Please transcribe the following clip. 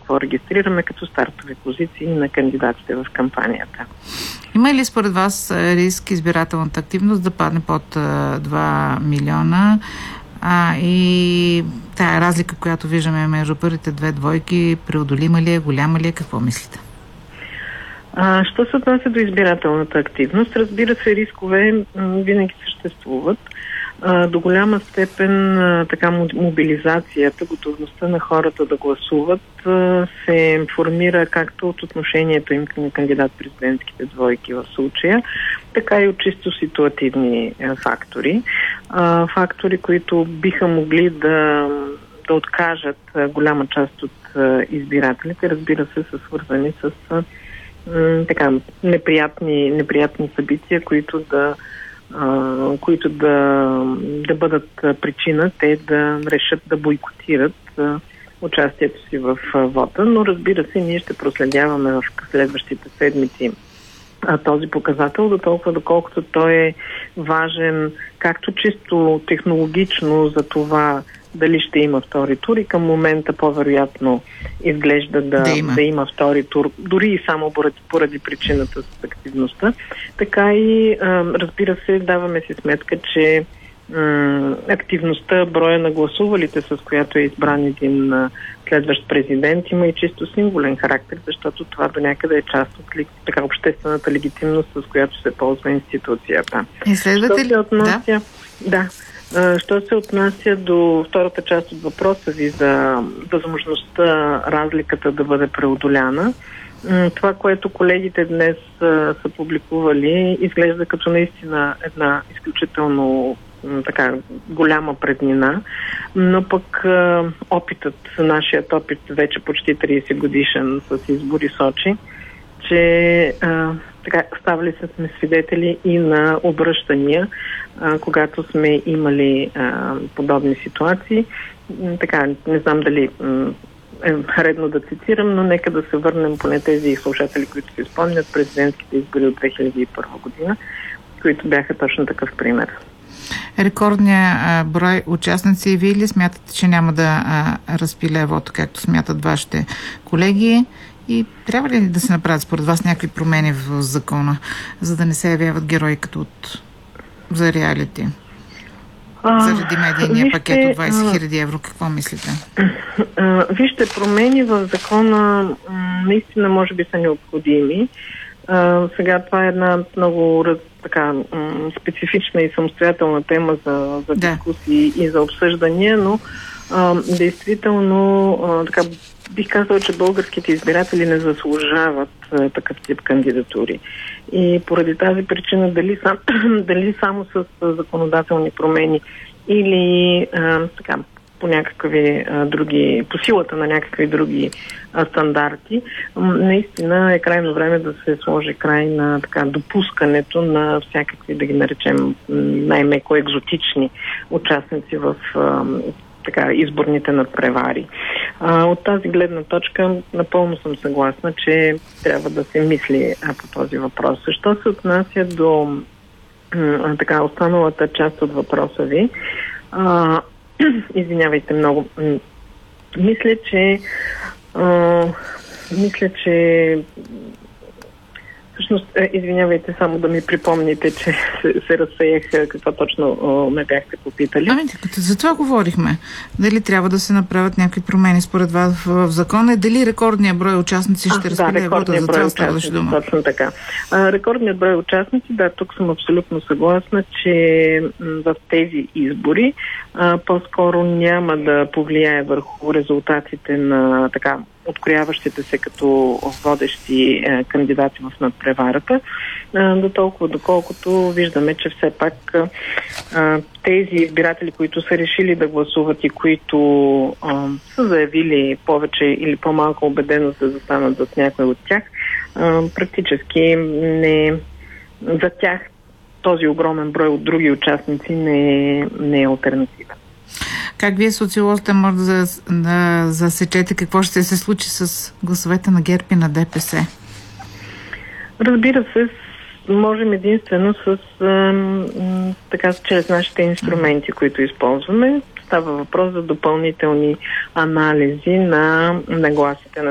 какво регистрираме като стартови позиции на кандидатите в кампанията. Има ли според вас риск избирателната активност да падне под 2 милиона? И тая разлика, която виждаме между първите две двойки, преодолима ли е, голяма ли е? Какво мислите? Що се отнася до избирателната активност, разбира се, рискове винаги съществуват. До голяма степен така мобилизацията, готовността на хората да гласуват се формира както от отношението им към кандидат-президентските двойки в случая, така и от чисто ситуативни фактори. Фактори, които биха могли да откажат голяма част от избирателите, разбира се, са свързани с така неприятни събития, които да бъдат причина те да решат да бойкотират участието си в вота. Но разбира се, ние ще проследяваме в следващите седмици този показател, доколкото той е важен както чисто технологично за това дали ще има втори тур, и към момента по-вероятно изглежда да има втори тур, дори и само поради причината с активността. Така и, разбира се, даваме си сметка, че активността, броя на гласувалите, с която е избран един следващ президент, има и чисто символен характер, защото това до някъде е част от така обществената легитимност, с която се ползва институцията. Изследвате ли? Да. Що се отнася до втората част от въпроса ви за възможността разликата да бъде преодоляна, това, което колегите днес са публикували, изглежда като наистина една изключително така голяма преднина, но пък нашият опит вече почти 30 годишен с избори сочи, че така ставали сме свидетели и на обръщания, когато сме имали подобни ситуации. Така, не знам дали е редно да цитирам, но нека да се върнем поне тези слушатели, които си спомнят президентските избори от 2001 година, които бяха точно такъв пример. Рекордният брой участници, и вие ли смятате, че няма да разпиле вота, както смятат вашите колеги? И трябва ли да се направят според вас някакви промени в закона, за да не се явяват герои като за реалити? Заради медийния пакет от 20 000 евро. Какво мислите? Вижте, промени в закона наистина може би са необходими. Сега това е една много така специфична и самостоятелна тема за дискусии и за обсъждания, но действително така бих казала, че българските избиратели не заслужават такъв тип кандидатури. И поради тази причина дали само с законодателни промени или така по някакви други, по силата на някакви други стандарти, наистина е крайно време да се сложи край на така допускането на всякакви, да ги наречем, най-меко екзотични участници в така изборните надпревари. От тази гледна точка напълно съм съгласна, че трябва да се мисли по този въпрос. Що се отнася до така останалата част от въпроса ви, извинявайте много, мисля, че всъщност, извинявайте, само да ми припомните, че се разсеях какво точно ме бяхте попитали. За това говорихме. Дали трябва да се направят някакви промени според вас в закона и дали рекордният брой участници ще разпилее вота? За това ставаше дума. Точно така. Рекордният брой участници, да, тук съм абсолютно съгласна, че в тези избори по-скоро няма да повлияе върху резултатите на така открояващите се като водещи кандидати в надпреварата, доколкото виждаме, че все пак тези избиратели, които са решили да гласуват и които са заявили повече или по-малко убеденост да застанат зад някой от тях, практически за тях този огромен брой от други участници не е алтернатива. Как вие, социолозите, може да засечете какво ще се случи с гласовете на ГЕРБ и на ДПС? Разбира се, можем единствено чрез нашите инструменти, които използваме. Става въпрос за допълнителни анализи на нагласите на